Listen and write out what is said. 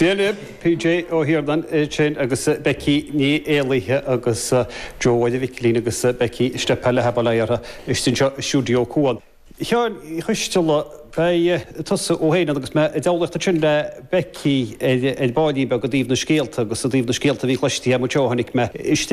Déile PJ ó hirirdan sin agus Becky ní éalaithe agus Joáide Viclín agus Becky iste pelle hebalaire istin siúdio cúan. Chean chuistela tusa ó héine agus me dálaachta sin le Becky báidí be go dtíobh na scéalta agus a dtíobh na scéalta bhí chluistí am teohannig me